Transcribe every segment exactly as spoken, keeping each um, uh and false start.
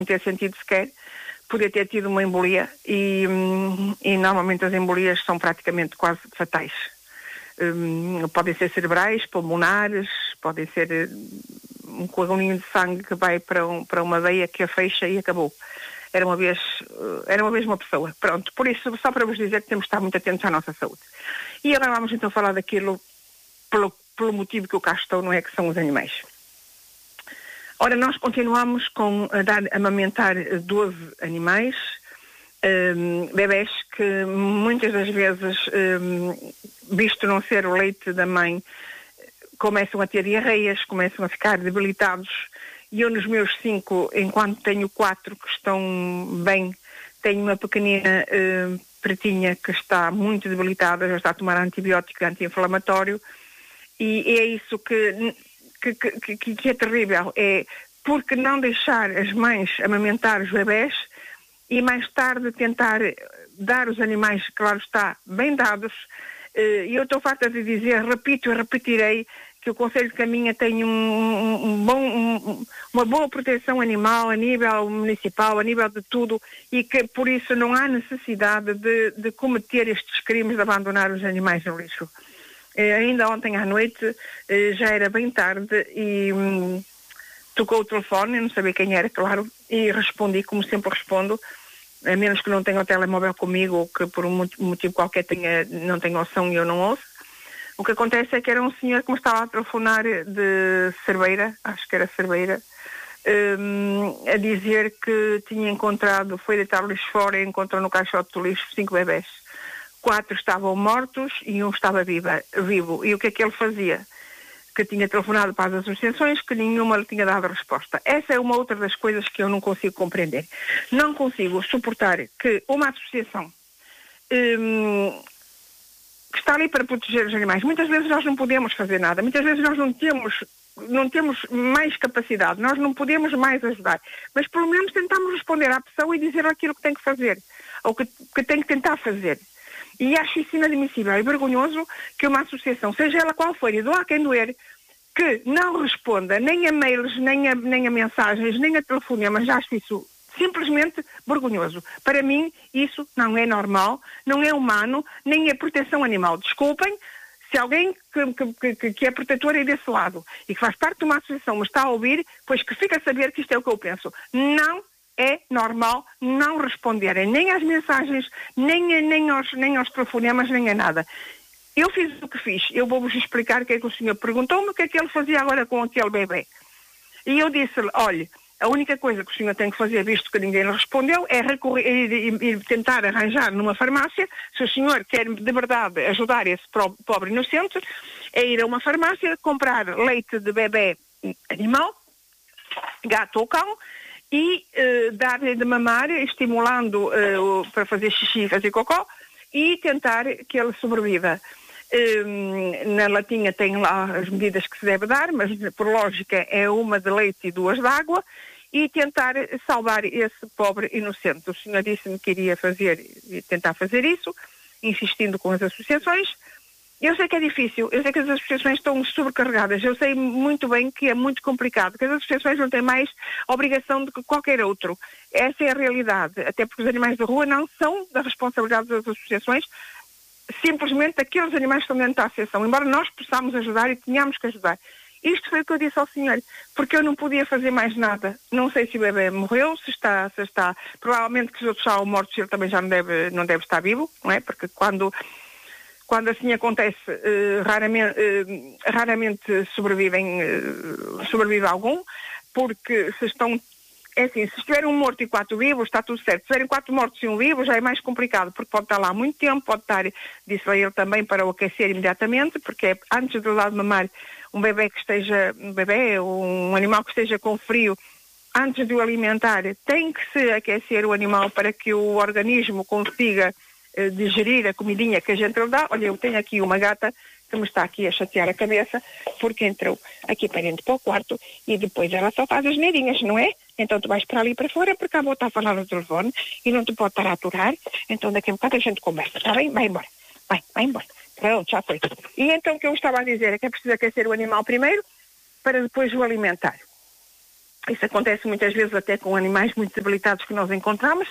ter sentido sequer, poder ter tido uma embolia e, e normalmente as embolias são praticamente quase fatais. Um, podem ser cerebrais, pulmonares, podem ser um coagulinho de sangue que vai para, um, para uma veia que a fecha e acabou. Era uma vez, era uma vez uma pessoa. Pronto, por isso, só para vos dizer que temos de estar muito atentos à nossa saúde. E agora vamos então falar daquilo pelo, pelo motivo que eu cá estou, não é, que são os animais. Ora, nós continuamos com a dar, a amamentar doze animais, um, bebés que muitas das vezes, um, visto não ser o leite da mãe, começam a ter diarreias, começam a ficar debilitados. E eu nos meus cinco, enquanto tenho quatro que estão bem, tenho uma pequenina uh, pretinha que está muito debilitada, já está a tomar antibiótico anti-inflamatório, e é isso que... Que, que, que é terrível, é porque não deixar as mães amamentar os bebés e mais tarde tentar dar os animais, claro está, bem dados. E eu estou farta de dizer, repito e repetirei, que o Conselho de Caminha tem um, um, um bom, um, uma boa proteção animal a nível municipal, a nível de tudo, e que por isso não há necessidade de, de cometer estes crimes de abandonar os animais no lixo. Eh, ainda ontem à noite, eh, já era bem tarde e hum, tocou o telefone, eu não sabia quem era, claro, e respondi como sempre respondo, a menos que não tenha o telemóvel comigo ou que por um motivo qualquer tenha, não tenha noção e eu não ouço. O que acontece é que era um senhor que me estava a telefonar de Cerveira, acho que era Cerveira, hum, a dizer que tinha encontrado, foi deitar o lixo fora e encontrou no caixote do lixo cinco bebés. Quatro estavam mortos e um estava viva, vivo. E o que é que ele fazia? Que tinha telefonado para as associações, que nenhuma lhe tinha dado resposta. Essa é uma outra das coisas que eu não consigo compreender. Não consigo suportar que uma associação hum, que está ali para proteger os animais, muitas vezes nós não podemos fazer nada, muitas vezes nós não temos, não temos mais capacidade, nós não podemos mais ajudar, mas pelo menos tentamos responder à pessoa e dizer aquilo que tem que fazer, ou que, que tem que tentar fazer. E acho isso inadmissível e vergonhoso que uma associação, seja ela qual for, e doa quem doer, que não responda nem a mails, nem a, nem a mensagens, nem a telefonemas, acho isso simplesmente vergonhoso. Para mim, isso não é normal, não é humano, nem é proteção animal. Desculpem, se alguém que, que, que, que é protetor é desse lado e que faz parte de uma associação me está a ouvir, pois que fica a saber que isto é o que eu penso. Não é normal não responderem nem às mensagens, nem, a, nem, aos, nem aos telefonemas, nem a nada. Eu fiz o que fiz. Eu vou-vos explicar o que é que o senhor perguntou-me, o que é que ele fazia agora com aquele bebê. E eu disse-lhe, olha, a única coisa que o senhor tem que fazer, visto que ninguém lhe respondeu, é recorrer, ir, ir tentar arranjar numa farmácia. Se o senhor quer de verdade ajudar esse pobre inocente, é ir a uma farmácia, comprar leite de bebê animal, gato ou cão, e uh, dar-lhe de mamar, estimulando uh, para fazer xixi e fazer cocó, e tentar que ele sobreviva. Um, na latinha tem lá as medidas que se deve dar, mas por lógica é uma de leite e duas de água, e tentar salvar esse pobre inocente. O senhor disse-me que iria fazer, tentar fazer isso, insistindo com as associações. Eu sei que é difícil, eu sei que as associações estão sobrecarregadas, eu sei muito bem que é muito complicado, que as associações não têm mais obrigação do que qualquer outro. Essa é a realidade, até porque os animais da rua não são da responsabilidade das associações, simplesmente aqueles animais que estão dentro da associação, embora nós possamos ajudar e tenhamos que ajudar. Isto foi o que eu disse ao senhor, porque eu não podia fazer mais nada. Não sei se o bebê morreu, se está, se está, provavelmente que os outros estavam mortos, ele também já não deve, não deve estar vivo, não é? Porque quando... Quando assim acontece, uh, raramente, uh, raramente sobrevivem, uh, sobrevive algum, porque se estão, é assim, se estiver um morto e quatro vivos, está tudo certo. Se estiverem quatro mortos e um vivo, já é mais complicado, porque pode estar lá há muito tempo, pode estar, disse a ele também, para o aquecer imediatamente, porque é, antes de dar de mamar um bebê que esteja, um bebê ou um animal que esteja com frio, antes de o alimentar, tem que se aquecer o animal para que o organismo consiga digerir a comidinha que a gente lhe dá. Olha, eu tenho aqui uma gata que me está aqui a chatear a cabeça porque entrou aqui para dentro para o quarto e depois ela só faz as neirinhas, não é? Então tu vais para ali para fora porque a avó está a falar no telefone e não te pode estar a aturar, então daqui a um bocado a gente conversa, está bem? Vai embora, vai, vai embora. Pronto, já foi. E então o que eu estava a dizer é que é preciso aquecer o animal primeiro para depois o alimentar. Isso acontece muitas vezes até com animais muito debilitados que nós encontramos.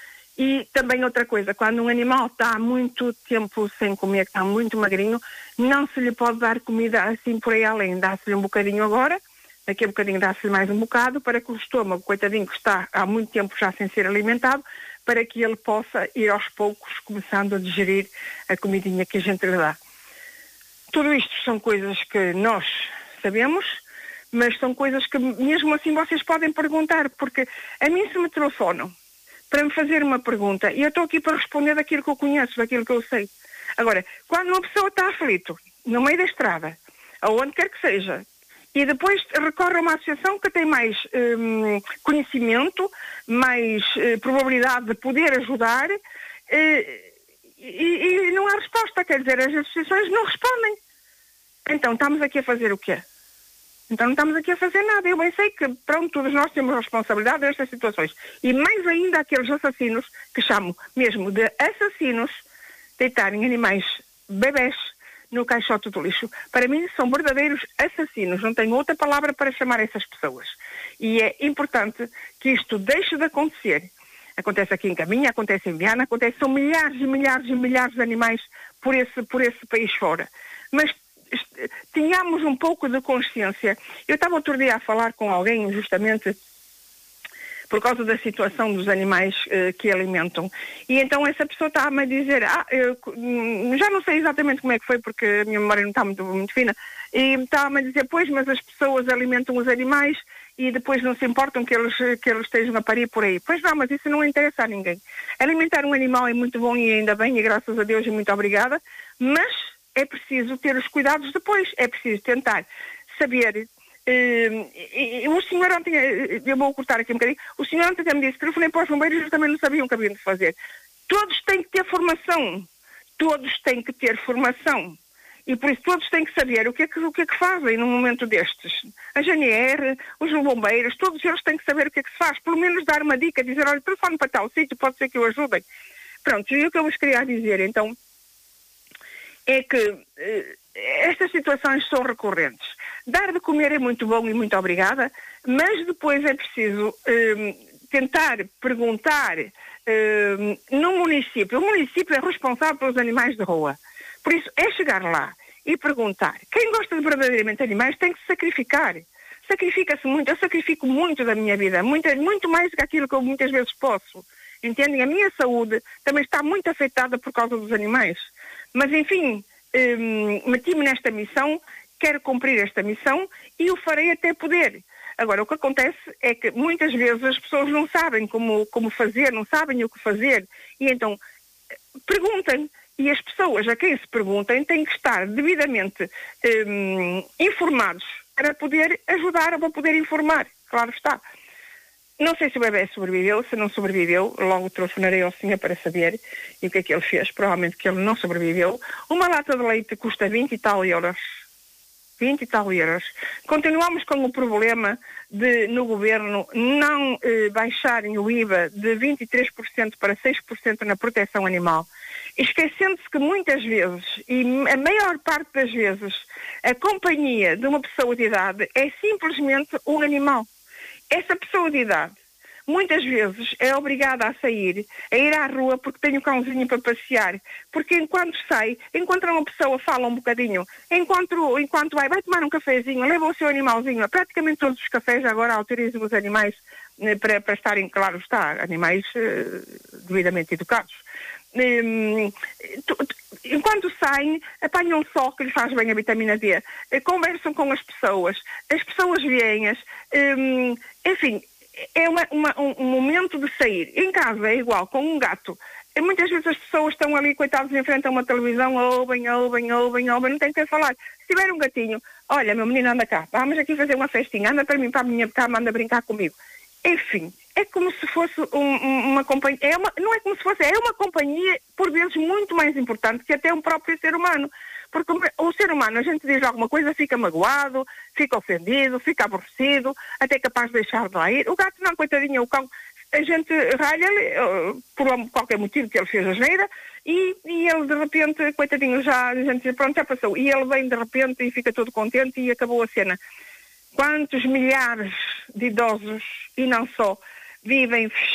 E também outra coisa, quando um animal está há muito tempo sem comer, está muito magrinho, não se lhe pode dar comida assim por aí além. Dá-se-lhe um bocadinho agora, daqui a bocadinho dá-se-lhe mais um bocado, para que o estômago, coitadinho, que está há muito tempo já sem ser alimentado, para que ele possa ir aos poucos começando a digerir a comidinha que a gente lhe dá. Tudo isto são coisas que nós sabemos, mas são coisas que mesmo assim vocês podem perguntar, porque a mim se me telefonam para me fazer uma pergunta, e eu estou aqui para responder daquilo que eu conheço, daquilo que eu sei. Agora, quando uma pessoa está aflito, no meio da estrada, aonde quer que seja, e depois recorre a uma associação que tem mais hum, conhecimento, mais eh, probabilidade de poder ajudar, eh, e, e não há resposta, quer dizer, as associações não respondem. Então, estamos aqui a fazer o quê? Então não estamos aqui a fazer nada. Eu bem sei que, pronto, todos nós temos responsabilidade nestas situações. E mais ainda aqueles assassinos, que chamam mesmo de assassinos, deitarem animais, bebés, no caixote do lixo. Para mim são verdadeiros assassinos. Não tenho outra palavra para chamar essas pessoas. E é importante que isto deixe de acontecer. Acontece aqui em Caminha, acontece em Viana, acontece, são milhares e milhares e milhares de animais por esse, por esse país fora. Mas tínhamos um pouco de consciência. Eu estava outro dia a falar com alguém justamente por causa da situação dos animais uh, que alimentam. E então essa pessoa estava-me a dizer, ah, eu já não sei exatamente como é que foi, porque a minha memória não está muito, muito fina, e estava-me a dizer, pois, mas as pessoas alimentam os animais e depois não se importam que eles, que eles estejam a parir por aí. Pois não, mas isso não interessa a ninguém. Alimentar um animal é muito bom e ainda bem, e graças a Deus e muito obrigada, mas é preciso ter os cuidados depois, é preciso tentar saber. Uh, e, e o senhor ontem, eu vou cortar aqui um bocadinho, o senhor ontem me disse, telefonei para os bombeiros e eles também não sabiam o que haviam de fazer. Todos têm que ter formação, todos têm que ter formação, e por isso todos têm que saber o que é que, o que, é que fazem num momento destes. A G N R, os bombeiros, todos eles têm que saber o que é que se faz, pelo menos dar uma dica, dizer, olha, telefone para tal sítio, pode ser que o ajudem. Pronto, e o que eu vos queria dizer, então, é que eh, estas situações são recorrentes. Dar de comer é muito bom e muito obrigada, mas depois é preciso eh, tentar perguntar eh, no município. O município é responsável pelos animais de rua. Por isso, é chegar lá e perguntar. Quem gosta de verdadeiramente animais tem que se sacrificar. Sacrifica-se muito. Eu sacrifico muito da minha vida, muito, muito mais do que aquilo que eu muitas vezes posso. Entendem? A minha saúde também está muito afetada por causa dos animais. Mas, enfim, hum, meti-me nesta missão, quero cumprir esta missão e o farei até poder. Agora, o que acontece é que muitas vezes as pessoas não sabem como, como fazer, não sabem o que fazer. E então, perguntem. E as pessoas a quem se perguntem têm que estar devidamente hum, informados para poder ajudar ou para poder informar. Claro está. Não sei se o bebê sobreviveu, se não sobreviveu, logo telefonarei ao senhor para saber e o que é que ele fez, provavelmente que ele não sobreviveu. Uma lata de leite custa vinte e tal euros. vinte e tal euros. Continuamos com o problema de, no governo, não eh, baixarem o I V A de vinte e três por cento para seis por cento na proteção animal. Esquecendo-se que muitas vezes, e a maior parte das vezes, a companhia de uma pessoa de idade é simplesmente um animal. Essa pessoa de idade, muitas vezes, é obrigada a sair, a ir à rua porque tem o cãozinho para passear. Porque enquanto sai, encontra uma pessoa, fala um bocadinho. Enquanto, enquanto vai, vai tomar um cafezinho, leva o seu animalzinho. Praticamente todos os cafés agora autorizam os animais né, para, para estarem, claro está, animais uh, devidamente educados. Um, tu, tu, enquanto saem, apanham sol que lhe faz bem a vitamina D, uh, conversam com as pessoas, as pessoas vêm, um, enfim, é uma, uma, um, um momento de sair. Em casa é igual, com um gato. E muitas vezes as pessoas estão ali, coitados, em frente a uma televisão, ouvem, ouvem, ouvem, ouvem, não tem que falar. Se tiver um gatinho, olha, meu menino, anda cá, vamos aqui fazer uma festinha, anda para mim, para a minha cama, anda brincar comigo. Enfim, é como se fosse um, uma companhia, é uma, não é como se fosse, é uma companhia, por vezes, muito mais importante que até um próprio ser humano. Porque o ser humano, a gente diz alguma coisa, fica magoado, fica ofendido, fica aborrecido, até capaz de deixar de lá ir. O gato não, coitadinho, o cão, a gente ralha-lhe, uh, por qualquer motivo que ele fez a asneira, e, e ele de repente, coitadinho, já, a gente diz, pronto, já passou. E ele vem de repente e fica todo contente e acabou a cena. Quantos milhares de idosos, e não só, vivem